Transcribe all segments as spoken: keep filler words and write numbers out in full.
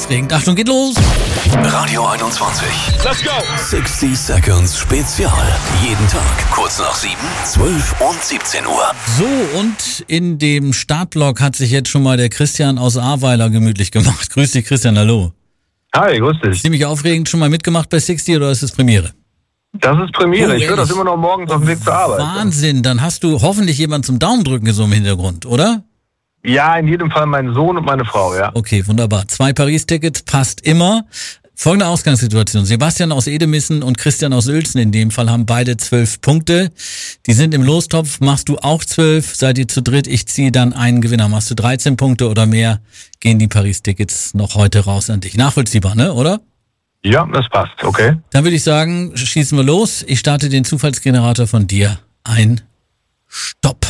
aufregend. Achtung, geht los! Radio einundzwanzig. Let's go! sechzig Seconds Spezial. Jeden Tag kurz nach sieben, zwölf und siebzehn Uhr. So, und in dem Startblock hat sich jetzt schon mal der Christian aus Ahrweiler gemütlich gemacht. Grüß dich, Christian, hallo. Hi, grüß dich. Ziemlich aufregend, schon mal mitgemacht bei sechzig oder ist es Premiere? Das ist Premiere. Oh, ich höre das immer noch morgens auf dem Weg zur Arbeit. Wahnsinn, dann hast du hoffentlich jemanden zum Daumendrücken so im Hintergrund, oder? Ja, in jedem Fall mein Sohn und meine Frau, ja. Okay, wunderbar. Zwei Paris-Tickets passt immer. Folgende Ausgangssituation. Sebastian aus Edemissen und Christian aus Uelzen in dem Fall haben beide zwölf Punkte. Die sind im Lostopf. Machst du auch zwölf? Seid ihr zu dritt? Ich ziehe dann einen Gewinner. Machst du dreizehn Punkte oder mehr, gehen die Paris-Tickets noch heute raus an dich. Nachvollziehbar, ne, oder? Ja, das passt, okay. Dann würde ich sagen, schießen wir los. Ich starte den Zufallsgenerator von dir. Ein Stopp.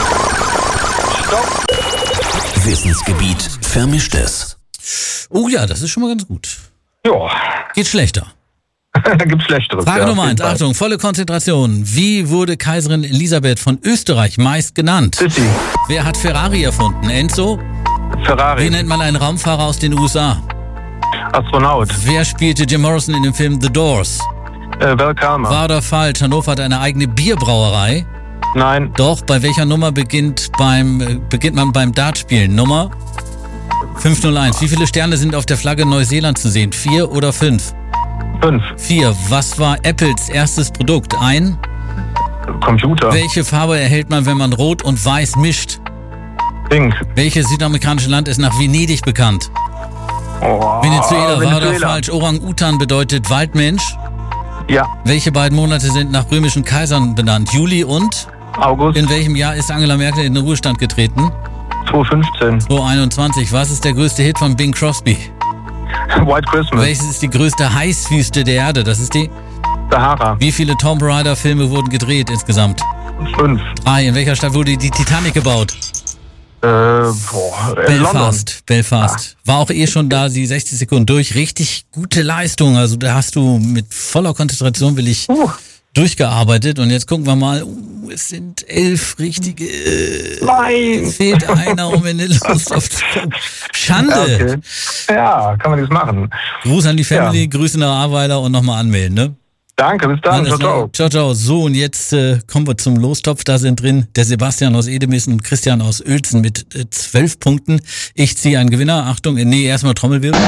Stopp. Wissensgebiet Vermischtes. Oh ja, das ist schon mal ganz gut. Ja, Geht schlechter. da gibt's Schlechteres. Frage ja, Nummer auf jeden eins, Fall. Achtung, volle Konzentration. Wie wurde Kaiserin Elisabeth von Österreich meist genannt? Sissi, Wer hat Ferrari erfunden? Enzo? Ferrari, Wie nennt man einen Raumfahrer aus den U S A? Astronaut, Wer spielte Jim Morrison in dem Film The Doors? äh, Val Kilmer. Wahr oder falsch? Hannover hat eine eigene Bierbrauerei. Nein, Doch, bei welcher Nummer beginnt beim äh, beginnt man beim Dartspielen? Nummer fünf null eins. Wie viele Sterne sind auf der Flagge Neuseeland zu sehen? Vier oder fünf? fünf. Vier. Was war Apples erstes Produkt? Ein. Computer, Welche Farbe erhält man, wenn man Rot und Weiß mischt? Pink. Welches südamerikanische Land ist nach Venedig bekannt? Oh, Venezuela, wahr oder Venezuela. falsch? Orang-Utan bedeutet Waldmensch. Ja, Welche beiden Monate sind nach römischen Kaisern benannt? Juli und? August In welchem Jahr ist Angela Merkel in den Ruhestand getreten? zweitausendfünfzehn. zweitausendeinundzwanzig. Was ist der größte Hit von Bing Crosby? White Christmas, Welches ist die größte Heißwüste der Erde? Das ist die. Sahara, Wie viele Tomb Raider Filme wurden gedreht insgesamt? fünf. Drei. In welcher Stadt wurde die Titanic gebaut? Äh, boah, in London. Belfast. Belfast. War auch eh schon da, die sechzig Sekunden durch. Richtig gute Leistung. Also da hast du mit voller Konzentration will ich Uh, durchgearbeitet. Und jetzt gucken wir mal. Uh, es sind elf richtige. Äh, nein. fehlt einer, um in den Lust aufzukommen. Schande. Ja, okay. Ja, kann man nichts machen. Gruß an die Family, Ja. Grüße nach Ahrweiler und nochmal anmelden, ne? Danke, bis dann. Alles Ciao, klar. ciao. Ciao, ciao. So, und jetzt äh, kommen wir zum Lostopf. Da sind drin der Sebastian aus Edemissen und Christian aus Uelzen mit äh, zwölf Punkten. Ich ziehe einen Gewinner. Achtung, äh, nee, erstmal Trommelwirbel.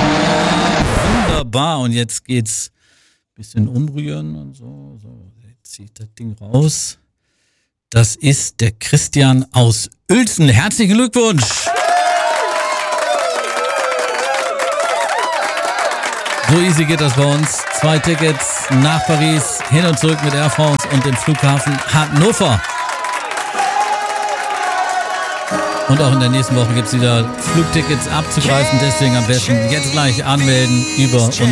Wunderbar. Und jetzt geht's ein bisschen umrühren und so. So, jetzt ziehe ich das Ding raus. Das ist der Christian aus Uelzen. Herzlichen Glückwunsch. So easy geht das bei uns. Zwei Tickets nach Paris, hin und zurück mit Air France und dem Flughafen Hannover. Und auch in der nächsten Woche gibt es wieder Flugtickets abzugreifen. Deswegen am besten jetzt gleich anmelden über